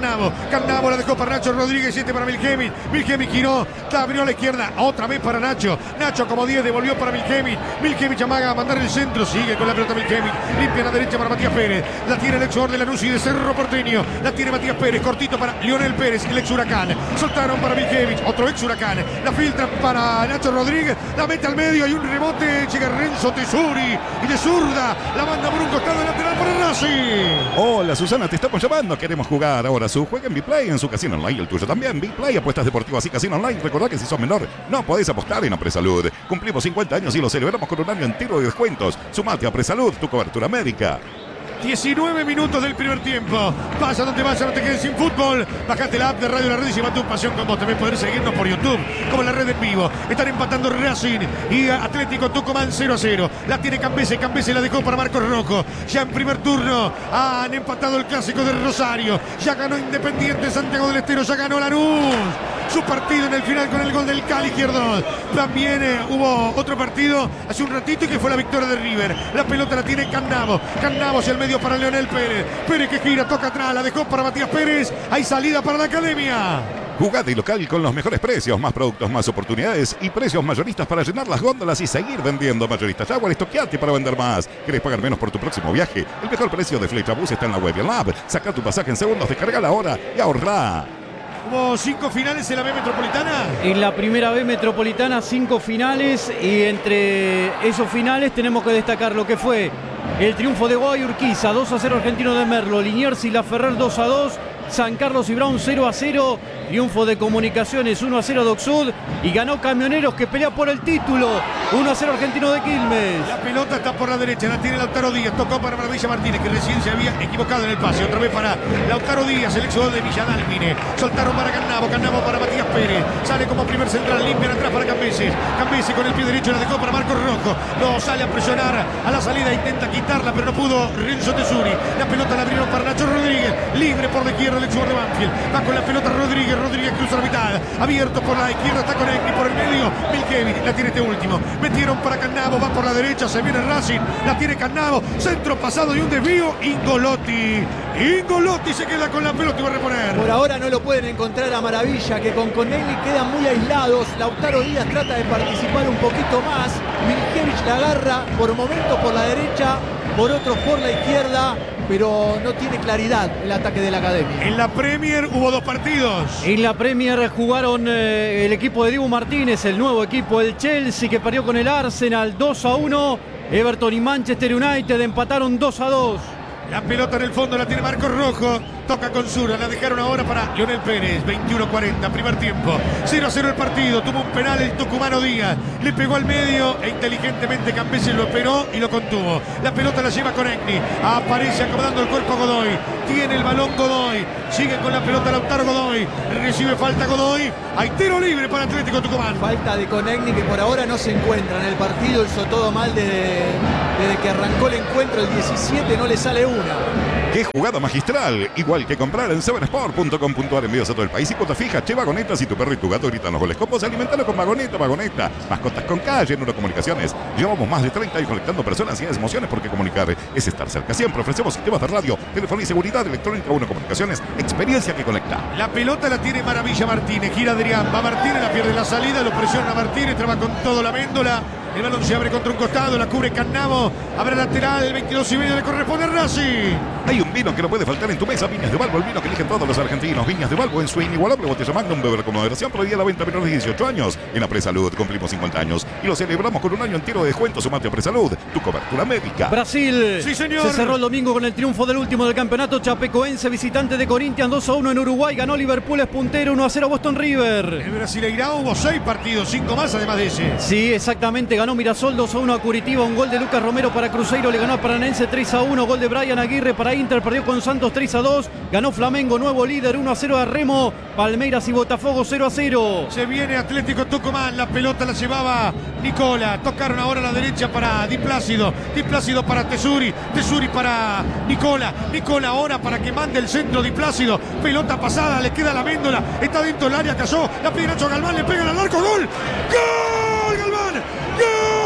Cannavo la dejó para Nacho Rodríguez, siete para Milhemic. Milhemic giró, la abrió a la izquierda, otra vez para Nacho. Nacho como diez devolvió para Milhemic. Milhemic amaga a mandar el centro, sigue con la pelota Milhemic. Limpia a la derecha para Matías Pérez. La tiene el ex jugador de Lanús y de Cerro Porteño. La tiene Matías Pérez, cortito para Lionel Pérez, el ex Huracán. Soltaron para Milhemic, otro ex Huracán. La filtra para Nacho Rodríguez, la mete al medio, hay un rebote, llega Renzo Tesuri y de zurda la manda por un costado lateral para Racing. Hola Susana, te estamos llamando, queremos jugar ahora su juega en Bplay, en su casino online, el tuyo también. Bplay, apuestas deportivas y casino online. Recordá que si sos menor no podés apostar en Apresalud. Cumplimos cincuenta años y lo celebramos con un año entero de descuentos. Sumate a Apresalud, tu cobertura médica. diecinueve minutos del primer tiempo. Pasa donde vaya, no te quedes sin fútbol. Bajate la app de Radio La Red y lleva tu pasión con vos. También podés seguirnos por YouTube, como La Red en vivo. Están empatando Racing y Atlético Tucumán cero a cero. La tiene Cambese, Cambese la dejó para Marcos Rojo. Ya en primer turno han empatado el clásico de Rosario. Ya ganó Independiente Santiago del Estero, ya ganó Lanús su partido en el final con el gol del Cali izquierdo. También eh, hubo otro partido hace un ratito y que fue la victoria de River. La pelota la tiene Cannavo. Cannavo hacia el medio para Leonel Pérez. Pérez que gira, toca atrás, la dejó para Matías Pérez. Hay salida para la Academia. Jugate local con los mejores precios, más productos, más oportunidades y precios mayoristas para llenar las góndolas y seguir vendiendo. Mayoristas Jaguar, estoqueate para vender más. ¿Querés pagar menos por tu próximo viaje? El mejor precio de Flechabús está en la web y en la app. Saca tu pasaje en segundos, descargala ahora y ahorrá. Hubo cinco finales en la B Metropolitana. En la primera B Metropolitana, cinco finales. Y entre esos finales tenemos que destacar lo que fue el triunfo de Godoy Urquiza, dos a cero Argentino de Merlo. Liniers y Laferrer dos a dos. San Carlos y Brown cero a cero. Triunfo de Comunicaciones uno a cero de Oxud. Y ganó Camioneros, que pelea por el título. uno a cero Argentino de Quilmes. La pelota está por la derecha, la tiene Lautaro Díaz. Tocó para Maravilla Martínez, que recién se había equivocado en el pase. Otra vez para Lautaro Díaz, el ex jugador de Villadalmine. Soltaron para Cannavo, Cannavo para Matías Pérez. Sale como primer central, limpian atrás para Cambeses. Cambeses con el pie derecho la dejó para Marcos Rojo. No sale a presionar a la salida, intenta quitarla, pero no pudo Renzo Tesuri. La pelota la abrieron para Nacho Rodríguez. Libre por la izquierda el ex jugador de Banfield. Va con la pelota Rodríguez. Rodríguez cruza la mitad. Abierto por la izquierda, está con Egni por el medio. Milhemic la tiene este último. Metieron para Cannavo, va por la derecha, se viene Racing. La tiene Cannavo. Centro pasado y un desvío. Ingolotti. Ingolotti se queda con la pelota y va a reponer. Por ahora no lo pueden encontrar a Maravilla, que con Conegli quedan muy aislados. Lautaro Díaz trata de participar un poquito más. Milhemic la agarra por momentos por la derecha, por otros por la izquierda, pero no tiene claridad el ataque de la Academia. En la Premier hubo dos partidos. En la Premier jugaron eh, el equipo de Dibu Martínez, el nuevo equipo del Chelsea, que perdió con el Arsenal dos a uno. Everton y Manchester United empataron dos a dos. La pelota en el fondo la tiene Marcos Rojo. Toca con Zura, la dejaron ahora para Lionel Pérez. veintiuno cuarenta, primer tiempo. cero a cero el partido. Tuvo un penal el tucumano Díaz. Le pegó al medio e inteligentemente Cambese lo esperó y lo contuvo. La pelota la lleva con Egni. Aparece acomodando el cuerpo Godoy. Tiene el balón Godoy. Sigue con la pelota Lautaro Godoy. Recibe falta Godoy. Hay tiro libre para Atlético Tucumán. Falta de Conegni, que por ahora no se encuentra en el partido. Hizo todo mal desde, desde que arrancó el encuentro. El diecisiete no le sale una. ¡Qué jugada magistral! Igual que comprar en seven sport punto com punto a r, envíos a todo el país y cuota fija. Che, Vagoneta, si tu perro y tu gato gritan los goles con vos, alimentalo con Vagoneta, Vagoneta. Mascotas con calle, Neurocomunicaciones. Llevamos más de treinta años conectando personas y emociones, porque comunicar es estar cerca. Siempre ofrecemos sistemas de radio, telefonía y seguridad, electrónica, uno Comunicaciones, experiencia que conecta. La pelota la tiene Maravilla Martínez. Gira Adrián, va Martínez, la pierde la salida, lo presiona Martínez, traba con todo la méndola. El balón se abre contra un costado, la cubre Cannavo. Abre lateral, el veintidós y medio le corresponde a Racing. Hay un vino que no puede faltar en tu mesa, Viñas de Balbo, el vino que eligen todos los argentinos. Viñas de Balbo en su inigualable botella Magnum, beber con moderación, prohibida la venta a menores de dieciocho años. En Apresalud cumplimos cincuenta años y lo celebramos con un año entero de descuento. Sumate a Apresalud, tu cobertura médica. Brasil. Sí, señor. Se cerró el domingo con el triunfo del último del campeonato. Chapecoense, visitante de Corinthians, dos a uno en Uruguay. Ganó Liverpool, es puntero, uno a cero Boston River. El Brasileirao hubo seis partidos, cinco más además de ese. Sí, exactamente. Ganó Mirasol dos a uno a Curitiba. Un gol de Lucas Romero para Cruzeiro. Le ganó a Paranense tres a uno. Gol de Brian Aguirre para Inter. Perdió con Santos tres a dos. Ganó Flamengo, nuevo líder, uno a cero a Remo. Palmeiras y Botafogo cero a cero. Se viene Atlético Tucumán. La pelota la llevaba Nicola. Tocaron ahora a la derecha para Di Plácido. Di Plácido para Tesuri. Tesuri para Nicola. Nicola ahora para que mande el centro Di Plácido. Pelota pasada, le queda la méndola. Está dentro del área, cayó. La pide Nacho Galván, le pegan al arco. ¡Gol! ¡Gol, Galván! ¡Gol!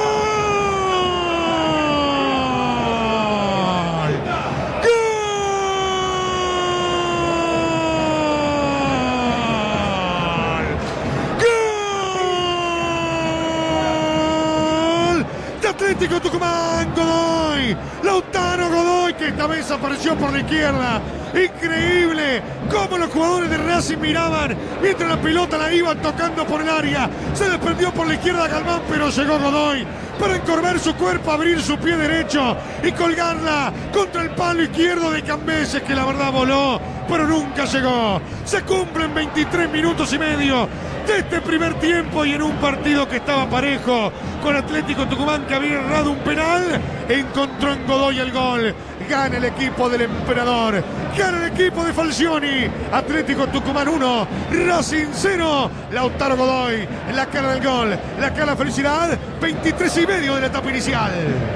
Atlético Tucumán, Godoy, Lautaro Godoy, que esta vez apareció por la izquierda. Increíble cómo los jugadores de Racing miraban mientras la pelota la iban tocando por el área. Se desprendió por la izquierda Galván, pero llegó Godoy para encorvar su cuerpo, abrir su pie derecho y colgarla contra el palo izquierdo de Cambeses, que la verdad voló, pero nunca llegó. Se cumplen veintitrés minutos y medio de este primer tiempo y en un partido que estaba parejo, con Atlético Tucumán, que había errado un penal, encontró en Godoy el gol. Gana el equipo del Emperador, gana el equipo de Falcioni. Atlético Tucumán uno, Racing cero. Lautaro Godoy en la cara del gol, la cara de felicidad. Veintitrés y medio de la etapa inicial.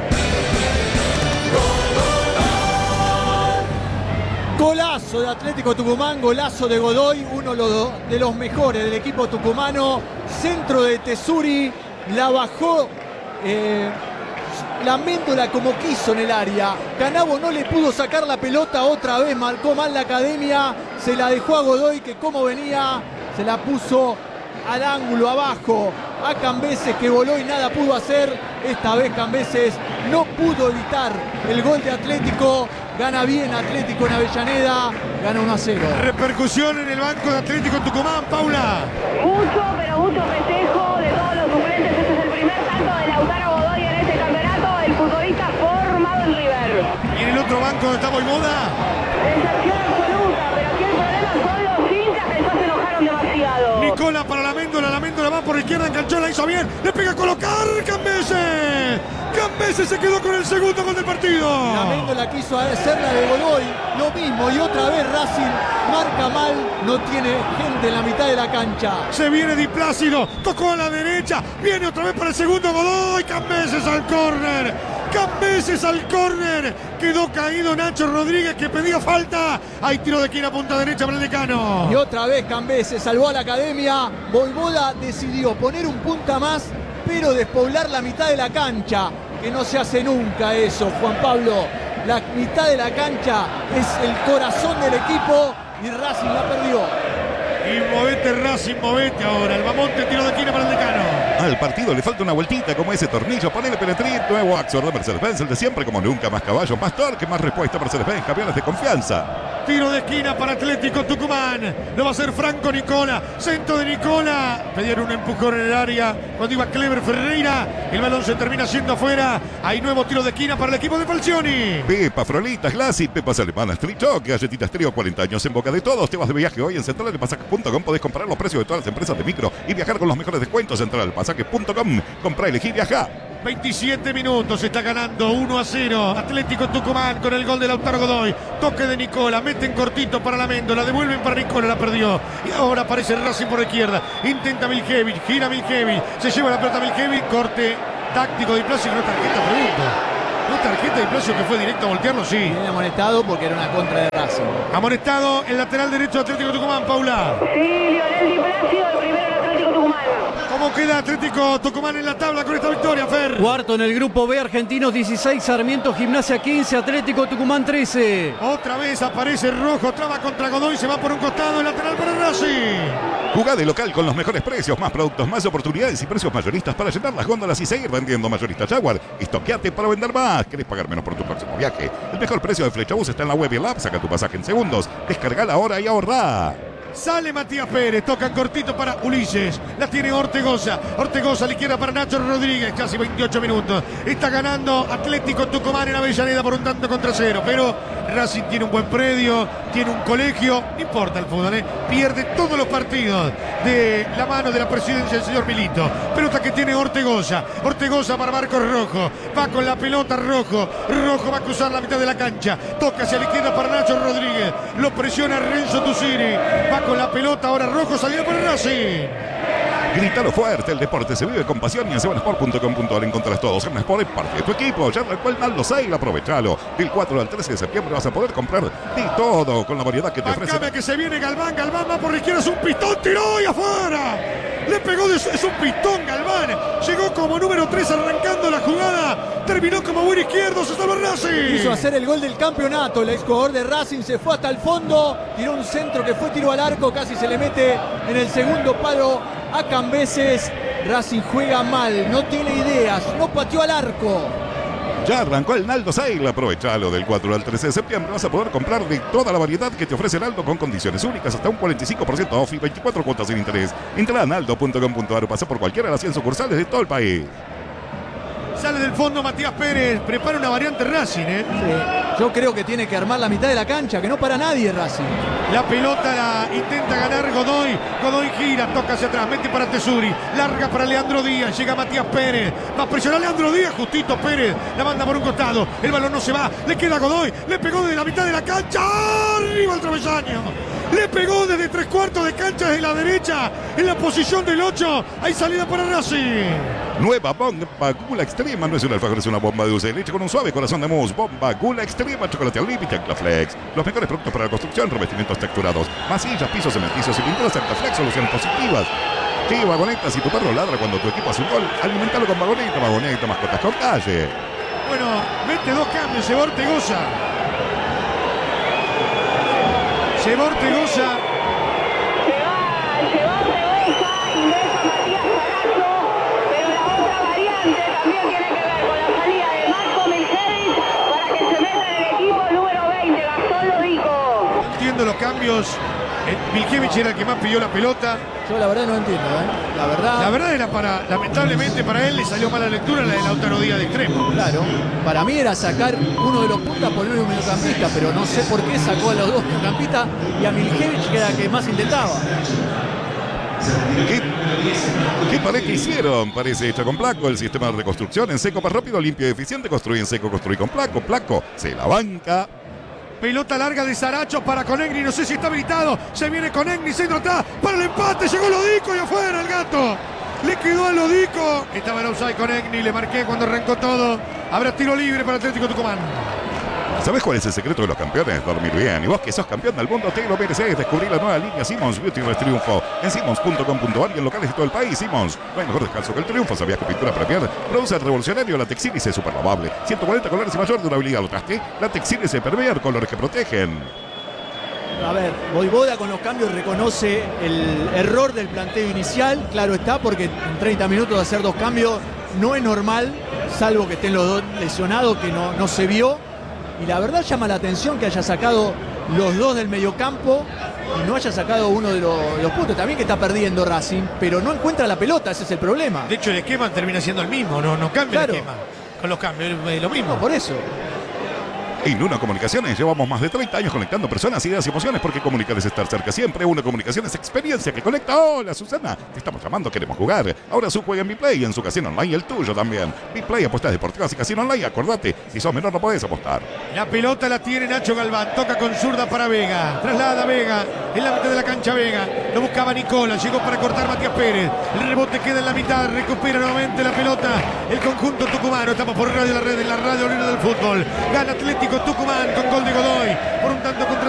Golazo de Atlético Tucumán, golazo de Godoy, uno de los mejores del equipo tucumano. Centro de Tesuri, la bajó eh, la Méndola como quiso en el área. Canavo no le pudo sacar la pelota, otra vez marcó mal la Academia. Se la dejó a Godoy, que como venía, se la puso al ángulo abajo a Cambeses, que voló y nada pudo hacer. Esta vez Cambeses no pudo evitar el gol de Atlético. Gana bien Atlético en Avellaneda, gana uno a cero. Repercusión en el banco de Atlético Tucumán, Paula. Mucho, pero mucho festejo de todos los suplentes. Este es el primer tanto de Lautaro Godoy en este campeonato, el futbolista formado en River. Y en el otro banco donde está Boivoda. Deserción absoluta, pero aquí el problema son los hinchas que ya se enojaron demasiado. Nicola para la Méndola, la Méndola va por la izquierda, enganchó, la hizo bien, le pega a colocar Cambeses. Cambeses se quedó con el segundo gol del partido. La Méndola quiso hacer la de Godoy, lo mismo, y otra vez Racing marca mal, no tiene gente en la mitad de la cancha. Se viene Di Plácido, tocó a la derecha, viene otra vez para el segundo Godoy, Cambeses al córner. Cambeses al córner, quedó caído Nacho Rodríguez, que pedía falta. Hay tiro de esquina, punta derecha para el Decano. Y otra vez Cambeses salvó a la Academia. Boivoda decidió poner un punta más, pero despoblar la mitad de la cancha, que no se hace nunca eso, Juan Pablo. La mitad de la cancha es el corazón del equipo y Racing la perdió. Y movete Racing, movete ahora. El Bamonte, tiro de esquina para el Decano. Al partido le falta una vueltita como ese tornillo. Ponele Penetrit, nuevo Axor de Mercedes-Benz, el de siempre como nunca. Más caballos, más torque, más respuesta. Mercedes-Benz, campeones de confianza. Tiro de esquina para Atlético Tucumán. Lo va a hacer Franco Nicola. Centro de Nicola. Pedían un empujón en el área cuando iba Clever Ferreira. El balón se termina yendo afuera. Hay nuevo tiro de esquina para el equipo de Falcioni. Pepa, Frolitas, Glassy, Pepas Alemanas, Trichoc, Galletitas Trío, cuarenta años en boca de todos. Te vas de viaje hoy en central de pasajes punto com. Podés comprar los precios de todas las empresas de micro y viajar con los mejores descuentos. Central pasajes punto com. Comprá, elegí, viajá. veintisiete minutos, está ganando uno a cero Atlético Tucumán con el gol de Lautaro Godoy. Toque de Nicola, meten cortito para la Méndola, devuelven para Nicola, la perdió. Y ahora aparece Racing por la izquierda. Intenta Miljevic, gira Miljevic, se lleva la pelota Miljevic, corte táctico de Plácido, no tarjeta, pregunto. No tarjeta de Plácido, que fue directo a voltearlo, sí. Viene amonestado porque era una contra de Racing. Amonestado el lateral derecho de Atlético Tucumán, Paula. Sí, Lionel Di Plácido, el primero en Atlético Tucumán. ¿Cómo queda Atlético Tucumán en la tabla con esta victoria, Fer? Cuarto en el grupo B, Argentinos dieciséis, Sarmiento Gimnasia quince, Atlético Tucumán trece. Otra vez aparece Rojo, traba contra Godoy, se va por un costado, el lateral para Racing. Jugá de local con los mejores precios, más productos, más oportunidades y precios mayoristas para llenar las góndolas y seguir vendiendo. Mayorista Jaguar. Estoqueate para vender más. ¿Querés pagar menos por tu próximo viaje? El mejor precio de Flechabús está en la web y el app. Saca tu pasaje en segundos. Descargala ahora y ahorrá. Sale Matías Pérez, tocan cortito para Ulises, la tiene Ortegoza, Ortegoza a la izquierda para Nacho Rodríguez, casi veintiocho minutos, está ganando Atlético Tucumán en Avellaneda por un tanto contra cero, pero Racing tiene un buen predio, tiene un colegio, no importa el fútbol, ¿eh? Pierde todos los partidos de la mano de la presidencia del señor Milito. Pelota que tiene Ortegoza, Ortegoza para Marcos Rojo, va con la pelota Rojo, Rojo va a cruzar la mitad de la cancha, toca hacia la izquierda para Nacho Rodríguez, lo presiona Renzo Tusiri, va con la pelota ahora Rojo, salió por el Racing. Grítalo fuerte, el deporte se vive con pasión y en seven sport punto com punto a r encontrás todos. seven Sport es parte de tu equipo, ya recuerda el Naldo Sale, aprovechalo. Del cuatro al trece de septiembre vas a poder comprar de todo con la variedad que te ofrece. Acaba que se viene Galván, Galván va por la izquierda, es un pistón, tiró y afuera. Le pegó, de, es un pistón Galván. Llegó como número tres arrancando la jugada. Terminó como buen izquierdo, se salva Racing. Quiso hacer el gol del campeonato. El exjugador de Racing se fue hasta el fondo. Tiró un centro que fue tiro al arco. Casi se le mete en el segundo palo a Cambeses. Racing juega mal, no tiene ideas, no pateó al arco. Ya arrancó el Naldo Sale, aprovechalo del cuatro al trece de septiembre. Vas a poder comprar de toda la variedad que te ofrece Naldo con condiciones únicas, hasta un cuarenta y cinco por ciento off y veinticuatro cuotas sin interés. Entra a naldo punto com punto ar o pasa por cualquiera de las cien sucursales de todo el país. Sale del fondo Matías Pérez, prepara una variante Racing, ¿eh? Sí, yo creo que tiene que armar la mitad de la cancha, que no para nadie Racing. La pelota la intenta ganar Godoy. Godoy gira, toca hacia atrás, mete para Tesuri. Larga para Leandro Díaz. Llega Matías Pérez. Va a presionar Leandro Díaz. Justito Pérez. La manda por un costado. El balón no se va. Le queda a Godoy. Le pegó desde la mitad de la cancha. Arriba el travesaño. Le pegó desde tres cuartos de cancha desde la derecha. En la posición del ocho. Hay salida para Racing. Nueva bomba Gula Extrema. No es un alfajor, es una bomba de dulce de leche con un suave corazón de mousse. Bomba Gula Extrema. Chocolate al límite. Anclaflex. Los mejores productos para la construcción. Revestimientos texturados. Masillas, pisos cementicios y pinturas. Anclaflex. Soluciones positivas. Sí, Vagoneta. Si tu perro ladra cuando tu equipo hace un gol, alimentalo con Vagoneta. Vagoneta. Mascotas con calle. Bueno, mete dos cambios. Se va Ortegoza. Se va Ortegoza. Se va, se va Ortegoza, ingresa Matías Saracho, pero la otra variante también tiene que ver con la salida de Marco Miljevic para que se meta en el equipo número veinte, Gastón Lodico. Entiendo los cambios. Eh, Miljevic era el que más pidió la pelota. Yo la verdad no entiendo, ¿eh? La verdad. La verdad era para, lamentablemente para él le salió mala lectura la de Lautaro Díaz de extremo. Claro, para mí era sacar uno de los puntas, ponerle un mediocampista, pero no sé por qué sacó a los dos mediocampistas y a Miljevic, que era el que más intentaba. ¿Qué, qué pared que hicieron? Parece hecha con Placo. El sistema de reconstrucción en seco, más rápido, limpio y eficiente. Construye en seco, construye con Placo. Placo se la banca. Pelota larga de Saracho para Conegni, no sé si está habilitado. Se viene Conegni, centro atrás para el empate. Llegó Lodico y afuera el gato. Le quedó a Lodico. Estaba en offside Conegni, le marqué cuando arrancó todo. Habrá tiro libre para Atlético Tucumán. ¿Sabes cuál es el secreto de los campeones? Dormir bien. Y vos que sos campeón del mundo te lo mereces. Descubrí la nueva línea Simmons Beauty Rest Triunfo en simmons punto com punto ar y en locales de todo el país. Simmons, no hay mejor descanso que el triunfo. ¿Sabías que pintura Premier produce el revolucionario látex Sílice super lavable? ciento cuarenta colores y mayor durabilidad. ¿Lo traste? Látex Sílice Premier, colores que protegen. A ver, Voivoda con los cambios reconoce el error del planteo inicial. Claro está, porque en treinta minutos de hacer dos cambios no es normal, salvo que estén los dos lesionados, que no, no se vio. Y la verdad llama la atención que haya sacado los dos del mediocampo y no haya sacado uno de los, los puntos. También que está perdiendo Racing, pero no encuentra la pelota, ese es el problema. De hecho, el esquema termina siendo el mismo, no, no cambia Claro. el esquema. Con los cambios, es lo mismo. No, por eso. En Luna Comunicaciones llevamos más de treinta años conectando personas, ideas y emociones, porque comunicar es estar cerca siempre. Una comunicación es experiencia que conecta. Hola, Susana, te estamos llamando, queremos jugar. Ahora su juega en BePlay, en su casino online y el tuyo también. BePlay, apuestas deportivas y casino online. Acordate, si sos menor no podés apostar. La pelota la tiene Nacho Galván, toca con zurda para Vega, traslada Vega, en la mitad de la cancha Vega, lo buscaba Nicola, llegó para cortar Matías Pérez, el rebote queda en la mitad, recupera nuevamente la pelota, el conjunto tucumano, estamos por Radio La Red, en la radio libre del fútbol, gana Atlético Tucumán con gol de Godoy, por un tanto contra